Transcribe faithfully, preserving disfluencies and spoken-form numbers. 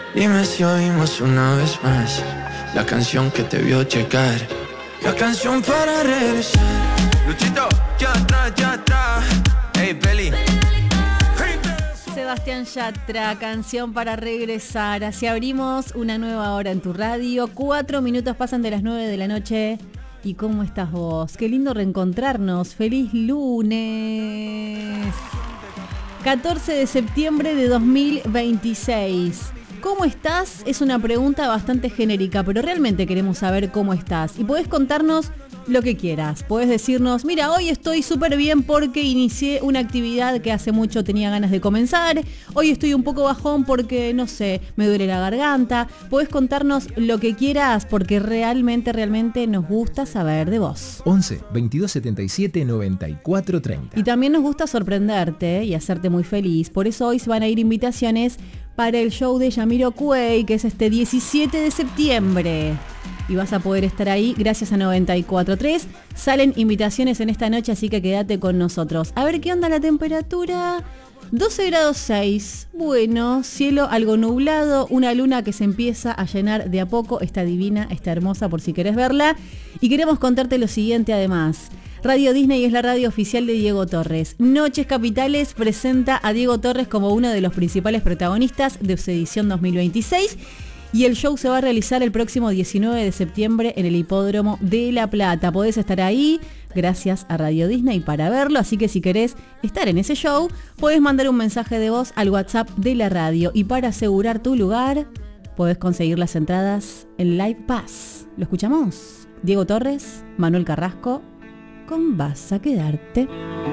Dime si oímos una vez más la canción que te vio llegar, la canción para regresar. Luchito, ya atrás, ya atrás. Hey, Peli. Sebastián Yatra, canción para regresar. Así abrimos una nueva hora en tu radio. Cuatro minutos pasan de las nueve de la noche. ¿Y cómo estás vos? Qué lindo reencontrarnos. ¡Feliz lunes! catorce de septiembre de dos mil veintiséis. ¿Cómo estás? Es una pregunta bastante genérica, pero realmente queremos saber cómo estás. Y podés contarnos lo que quieras. Podés decirnos, mira, hoy estoy súper bien porque inicié una actividad que hace mucho tenía ganas de comenzar. Hoy estoy un poco bajón porque, no sé, me duele la garganta. Podés contarnos lo que quieras porque realmente, realmente nos gusta saber de vos. once, veintidós setenta y siete, noventa y cuatro, treinta. Y también nos gusta sorprenderte y hacerte muy feliz. Por eso hoy se van a ir invitaciones para el show de Jamiroquai, que es este diecisiete de septiembre. Y vas a poder estar ahí gracias a noventa y cuatro punto tres. Salen invitaciones en esta noche, así que quédate con nosotros. A ver qué onda la temperatura. doce grados seis. Bueno, cielo algo nublado, una luna que se empieza a llenar de a poco. Está divina, está hermosa por si querés verla. Y queremos contarte lo siguiente además. Radio Disney es la radio oficial de Diego Torres. Noches Capitales presenta a Diego Torres como uno de los principales protagonistas de su edición dos mil veintiséis. Y el show se va a realizar el próximo diecinueve de septiembre en el Hipódromo de La Plata. Podés estar ahí gracias a Radio Disney para verlo, así que si querés estar en ese show, podés mandar un mensaje de voz al WhatsApp de la radio. Y para asegurar tu lugar, podés conseguir las entradas en Live Pass. ¿Lo escuchamos? Diego Torres, Manuel Carrasco, con Vas a Quedarte.